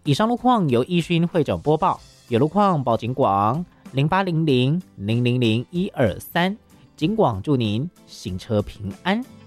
以上路况由一讯会诊播报，有路况报警广0800000123，警广祝您行车平安。